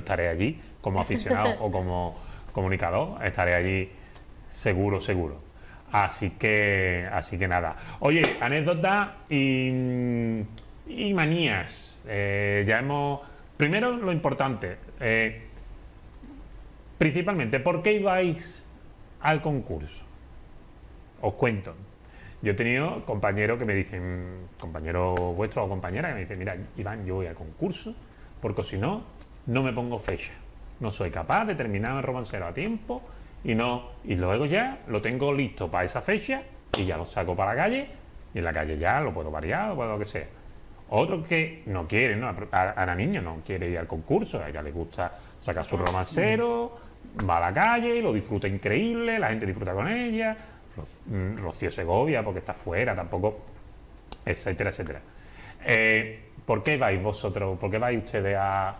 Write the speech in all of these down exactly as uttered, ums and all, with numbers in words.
estaré allí como aficionado o como comunicador, estaré allí seguro, seguro. Así que, así que nada. Oye, anécdotas y, y manías. Eh, ya hemos... Primero, lo importante. Eh, principalmente, ¿por qué ibais al concurso? Os cuento. Yo he tenido compañeros que me dicen, compañeros vuestros o compañeras, que me dicen, mira, Iván, yo voy al concurso, porque si no, no me pongo fecha. No soy capaz de terminar el romancero a tiempo y no y luego ya lo tengo listo para esa fecha y ya lo saco para la calle y en la calle ya lo puedo variar o puedo lo que sea. Otros que no quieren, ¿no? A, a la niña no quiere ir al concurso, a ella le gusta sacar su romancero, va a la calle, lo disfruta increíble, la gente disfruta con ella, Rocío Segovia porque está fuera, tampoco, etcétera, etcétera. Eh, ¿Por qué vais vosotros, por qué vais ustedes a,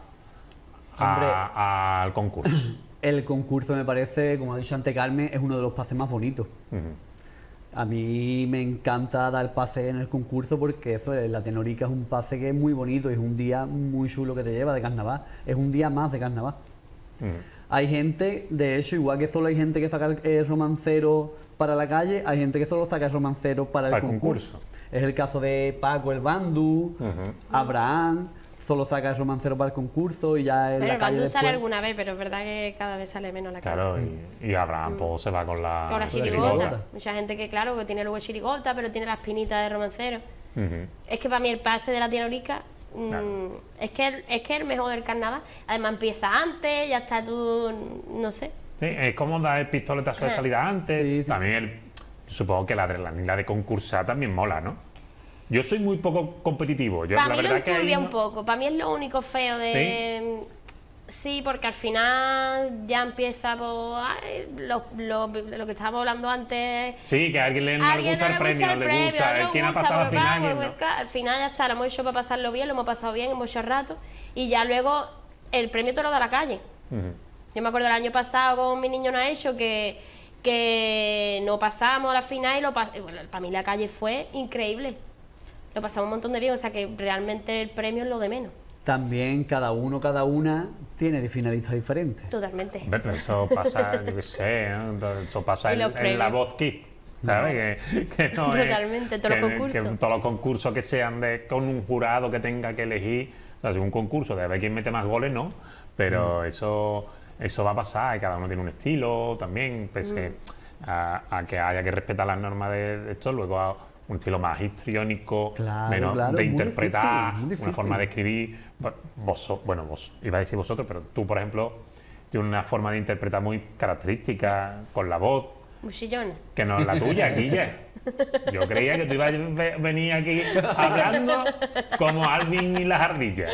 a, a, al concurso? El concurso me parece, como ha dicho antes Carmen, es uno de los pases más bonitos. Uh-huh. A mí me encanta dar pase en el concurso porque eso, la tenorica es un pase que es muy bonito y es un día muy chulo que te lleva de carnaval. Es un día más de carnaval. Uh-huh. Hay gente, de hecho, igual que solo hay gente que saca el, el romancero para la calle, hay gente que solo saca el romancero para, para el concurso. concurso. Es el caso de Paco el Bandú, uh-huh. Abraham... solo saca el romancero para el concurso y ya en pero la calle el Bandú sale después... alguna vez, pero es verdad que cada vez sale menos la calle. Claro, y, y Abraham mm. pues, se va con la, con la chirigota. chirigota. Mucha gente que, claro, que tiene luego chirigota, pero tiene las pinitas de romancero. Uh-huh. Es que para mí el pase de la tenorica mmm, claro. es que el, es que el mejor del carnaval. Además empieza antes, ya está tú, no sé. Sí, es como dar el pistoletazo de salida antes. Sí, sí. También el, supongo que la adrenalina de concursar también mola, ¿no? Yo soy muy poco competitivo. Yo, para la mí verdad lo enturbia que un poco. Para mí es lo único feo de... ¿Sí? Sí, porque al final ya empieza por... Ay, lo, lo, lo que estábamos hablando antes... Sí, que a alguien le, no le gusta el premio, no le gusta, el quién ha pasado al final. Va, no. Al final ya está, lo hemos hecho para pasarlo bien, lo hemos pasado bien en muchos ratos y ya luego el premio te lo da la calle. Uh-huh. Yo me acuerdo el año pasado con mi niño no ha hecho que... que no pasamos a la final y lo pas... bueno, para mí la calle fue increíble. Lo pasamos un montón de bien, o sea que realmente el premio es lo de menos. También cada uno, cada una tiene de finalistas diferentes. Totalmente. Pero eso pasa, yo qué sé, ¿no? Eso pasa en, en la Voz Kids, ¿sabes? No. Que, que no Totalmente, es, todos que, los concursos. Que todos los concursos que sean de, con un jurado que tenga que elegir, o sea, si un concurso de ver quién mete más goles, no, pero mm. eso, eso va a pasar y cada uno tiene un estilo también, pese mm. a, a que haya que respetar las normas de, de esto, luego a, un estilo más histriónico, claro, menos claro, de interpretar, difícil, difícil. Una forma de escribir. Vos, bueno, vos, iba a decir vosotros, pero tú, por ejemplo, tienes una forma de interpretar muy característica, con la voz. Muchillona. Que no es la tuya, Guille. Yo creía que tú ibas a venir aquí hablando como Alvin y las ardillas.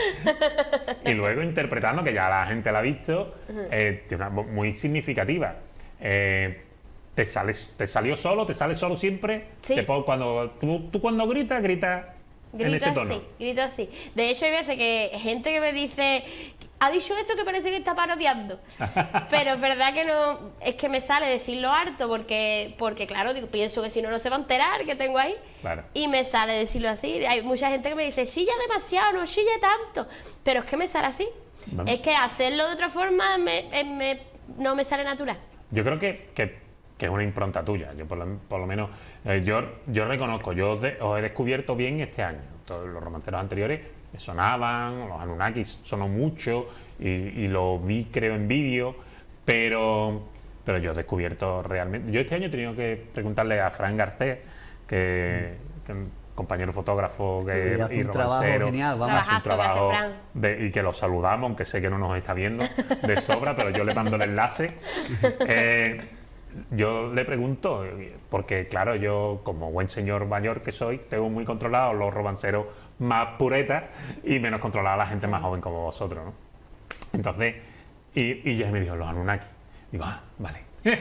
Y luego interpretando, que ya la gente la ha visto, eh, tiene una voz muy significativa. Eh, ¿Te, sales, ¿Te salió solo? ¿Te sale solo siempre? Sí. Después, cuando, tú, tú cuando gritas, gritas grito en ese tono. Así, grito así. De hecho, hay veces que gente que me dice, ha dicho esto que parece que está parodiando. Pero es verdad que no, es que me sale decirlo harto porque, porque claro, digo, pienso que si no, no se va a enterar que tengo ahí. Claro. Y me sale decirlo así. Hay mucha gente que me dice, chilla demasiado, no chille tanto. Pero es que me sale así. Bueno. Es que hacerlo de otra forma me, me, no me sale natural. Yo creo que... que que es una impronta tuya. Yo por lo, por lo menos eh, yo, yo reconozco, yo os, de, os he descubierto bien este año. Todos los romanceros anteriores me sonaban, los Anunnakis sonó mucho y, y lo vi creo en vídeo, pero pero yo he descubierto realmente. Yo este año he tenido que preguntarle a Fran Garcés, que, mm. que un compañero fotógrafo que, hace y un trabajo genial, vamos. Hace un trabajo de, y que lo saludamos, aunque sé que no nos está viendo de sobra, pero yo le mando el enlace. Eh, Yo le pregunto, porque claro, yo como buen señor mayor que soy, tengo muy controlados los romanceros más puretas y menos controlada la gente más joven como vosotros, ¿no? Entonces, y, y ya me dijo, los Anunnaki. Digo, ah, vale.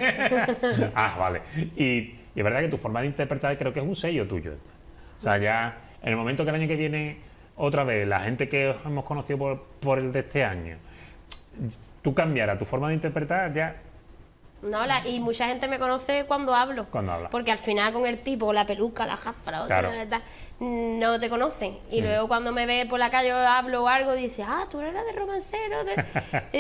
ah, vale. Y, y es verdad que tu forma de interpretar creo que es un sello tuyo. O sea, ya en el momento que el año que viene, otra vez, la gente que hemos conocido por, por el de este año, tú cambiarás tu forma de interpretar ya... No, la, y mucha gente me conoce cuando hablo. Cuando habla. Porque al final con el tipo, la peluca, la jaspa, la otra, claro. la verdad, no te conocen. Y mm. luego cuando me ve por la calle o hablo o algo, dice, ah, tú eres la de romancero. De...